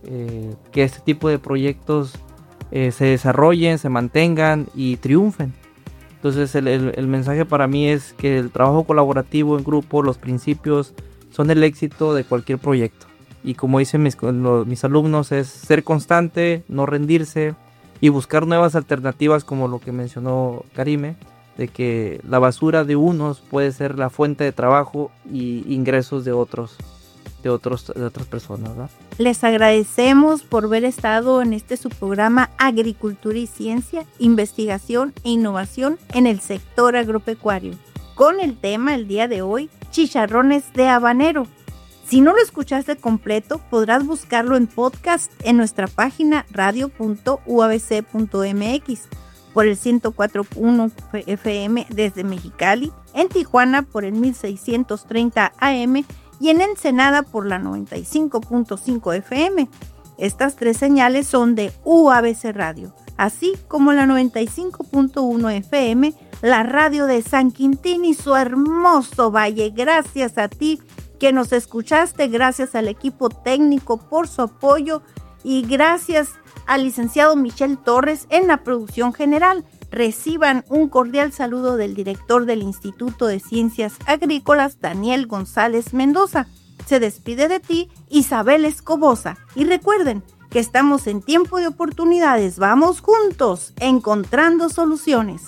que este tipo de proyectos se desarrollen, se mantengan y triunfen. Entonces el mensaje para mí es que el trabajo colaborativo en grupo, los principios son el éxito de cualquier proyecto. Y como dicen mis alumnos, es ser constante, no rendirse y buscar nuevas alternativas, como lo que mencionó Karime, de que la basura de unos puede ser la fuente de trabajo y ingresos de otras personas, ¿verdad? Les agradecemos por haber estado en su programa Agricultura y Ciencia, Investigación e Innovación en el sector agropecuario, con el tema el día de hoy, chicharrones de habanero. Si no lo escuchaste completo, podrás buscarlo en podcast en nuestra página radio.uabc.mx, por el 104.1 FM desde Mexicali, en Tijuana por el 1630 AM y en Ensenada por la 95.5 FM. Estas 3 señales son de UABC Radio, así como la 95.1 FM, la radio de San Quintín y su hermoso valle. Gracias a ti que nos escuchaste, gracias al equipo técnico por su apoyo y gracias al licenciado Michel Torres en la producción general. Reciban un cordial saludo del director del Instituto de Ciencias Agrícolas, Daniel González Mendoza. Se despide de ti, Isabel Escobosa. Y recuerden que estamos en tiempo de oportunidades. Vamos juntos, encontrando soluciones.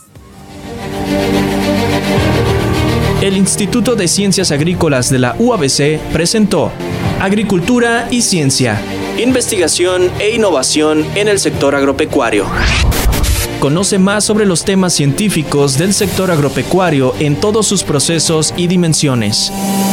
El Instituto de Ciencias Agrícolas de la UABC presentó Agricultura y Ciencia, Investigación e Innovación en el sector agropecuario. Conoce más sobre los temas científicos del sector agropecuario en todos sus procesos y dimensiones.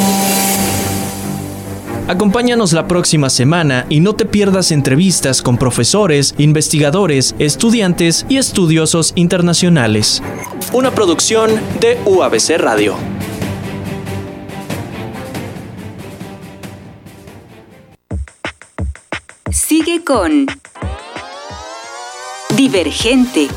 Acompáñanos la próxima semana y no te pierdas entrevistas con profesores, investigadores, estudiantes y estudiosos internacionales. Una producción de UABC Radio. Sigue con Divergente.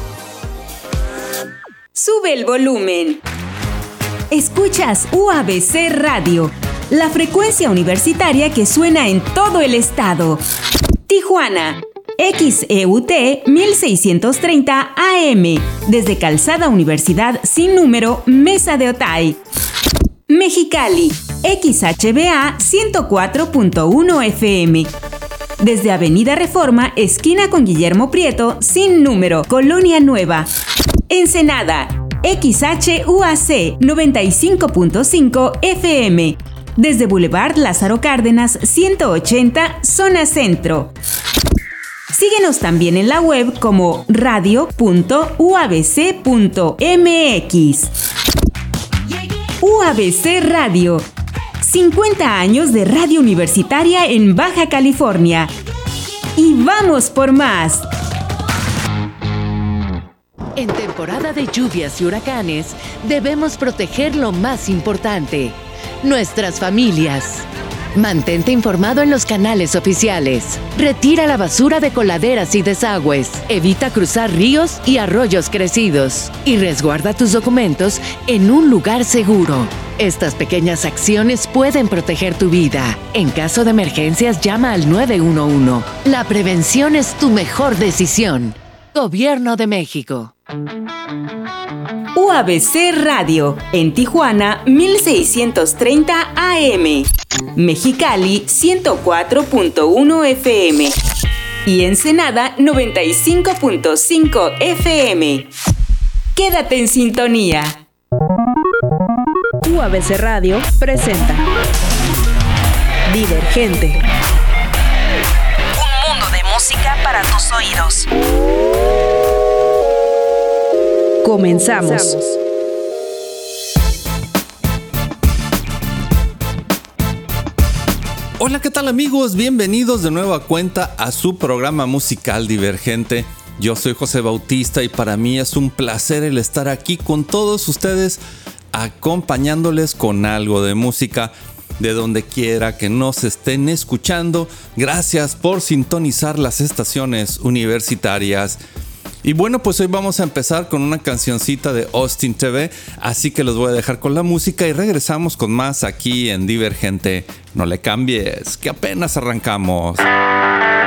Sube el volumen. Escuchas UABC Radio, la frecuencia universitaria que suena en todo el estado. Tijuana, XEUT 1630 AM, desde Calzada Universidad sin número, Mesa de Otay. Mexicali, XHBA 104.1 FM. Desde Avenida Reforma, esquina con Guillermo Prieto, sin número, Colonia Nueva. Ensenada, XHUAC 95.5 FM. Desde Boulevard Lázaro Cárdenas, 180, Zona Centro. Síguenos también en la web como radio.uabc.mx. UABC Radio. 50 años de radio universitaria en Baja California. Y vamos por más. En temporada de lluvias y huracanes, debemos proteger lo más importante: nuestras familias. Mantente informado en los canales oficiales. Retira la basura de coladeras y desagües. Evita cruzar ríos y arroyos crecidos. Y resguarda tus documentos en un lugar seguro. Estas pequeñas acciones pueden proteger tu vida. En caso de emergencias, llama al 911. La prevención es tu mejor decisión. Gobierno de México. UABC Radio, en Tijuana 1630 AM, Mexicali 104.1 FM y Ensenada 95.5 FM. Quédate en sintonía. UABC Radio presenta Divergente. Un mundo de música para tus oídos. Comenzamos. Hola, ¿qué tal amigos? Bienvenidos de nueva cuenta a su programa musical Divergente. Yo soy José Bautista y para mí es un placer el estar aquí con todos ustedes, acompañándoles con algo de música de donde quiera que nos estén escuchando. Gracias por sintonizar las estaciones universitarias. Y bueno, pues hoy vamos a empezar con una cancioncita de Austin TV, así que los voy a dejar con la música y regresamos con más aquí en Divergente. No le cambies, que apenas arrancamos.